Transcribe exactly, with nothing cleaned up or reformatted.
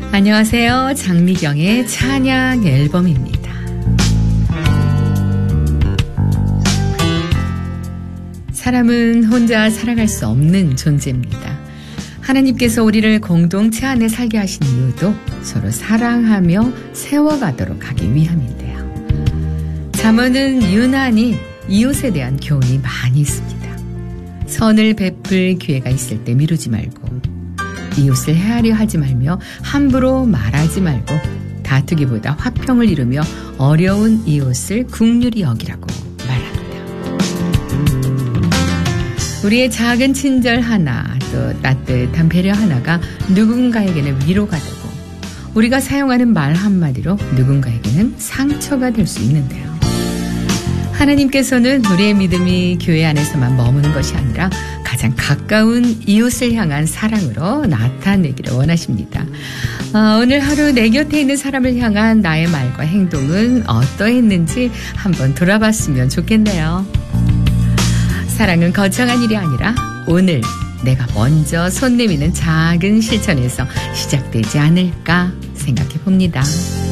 안녕하세요. 장미경의 찬양 앨범입니다. 사람은 혼자 살아갈 수 없는 존재입니다. 하나님께서 우리를 공동체 안에 살게 하신 이유도 서로 사랑하며 세워가도록 하기 위함인데요. 잠언은 유난히 이웃에 대한 교훈이 많이 있습니다. 선을 베풀 기회가 있을 때 미루지 말고, 이웃을 헤아려 하지 말며 함부로 말하지 말고, 다투기보다 화평을 이루며 어려운 이웃을 긍휼히 여기라고 말합니다. 우리의 작은 친절 하나, 또 따뜻한 배려 하나가 누군가에게는 위로가 되고, 우리가 사용하는 말 한마디로 누군가에게는 상처가 될 수 있는데요. 하나님께서는 우리의 믿음이 교회 안에서만 머무는 것이 아니라 가장 가까운 이웃을 향한 사랑으로 나타내기를 원하십니다. 어, 오늘 하루 내 곁에 있는 사람을 향한 나의 말과 행동은 어떠했는지 한번 돌아봤으면 좋겠네요. 사랑은 거창한 일이 아니라 오늘 내가 먼저 손 내미는 작은 실천에서 시작되지 않을까 생각해 봅니다.